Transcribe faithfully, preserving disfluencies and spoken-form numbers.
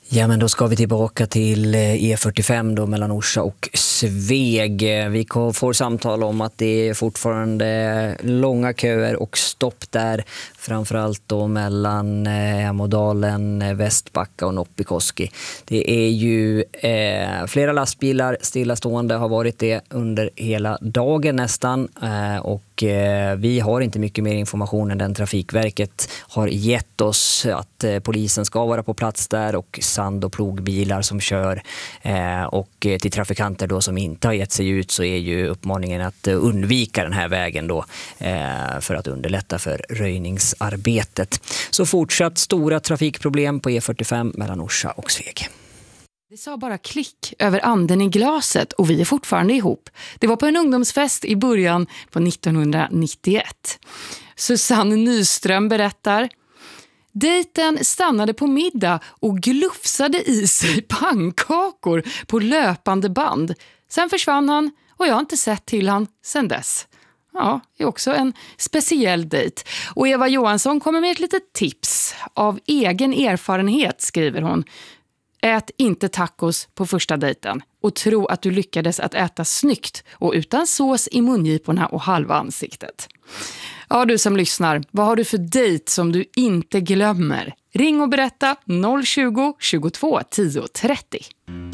Ja, men då ska vi tillbaka till E fyrtiofem då mellan Orsa och Sveg. Vi får samtal om att det är fortfarande långa köer och stopp där. Framförallt då mellan Ämodalen, Västbacka och Noppikoski. Det är ju eh, flera lastbilar stillastående, har varit det under hela dagen nästan. Eh, och eh, vi har inte mycket mer information än den Trafikverket har gett oss, att eh, polisen ska vara på plats där och sand- och plogbilar som kör. Eh, och till trafikanter då som inte har gett sig ut så är ju uppmaningen att undvika den här vägen då eh, för att underlätta för röjningsarbetet. Så fortsatt stora trafikproblem på E fyrtiofem mellan Orsa och Sveg. Det sa bara klick över anden i glaset och vi är fortfarande ihop. Det var på en ungdomsfest i början på nittonhundranittioett. Susanne Nyström berättar: dejten stannade på middag och glufsade i sig pannkakor på löpande band. Sen försvann han och jag har inte sett till han sedan dess. Ja, det är också en speciell dejt. Och Eva Johansson kommer med ett litet tips. Av egen erfarenhet, skriver hon: ät inte tacos på första dejten och tro att du lyckades att äta snyggt och utan sås i mungiporna och halva ansiktet. Ja, du som lyssnar, vad har du för dejt som du inte glömmer? Ring och berätta noll tjugo, tjugotvå, tio trettio.